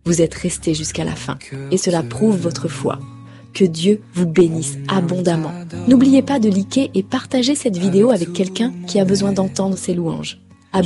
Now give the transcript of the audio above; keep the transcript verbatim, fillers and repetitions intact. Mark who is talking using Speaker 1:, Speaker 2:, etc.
Speaker 1: vous êtes restés jusqu'à la fin et cela prouve votre foi. Que Dieu vous bénisse abondamment. N'oubliez pas de liker et partager cette vidéo avec quelqu'un qui a besoin d'entendre ces louanges.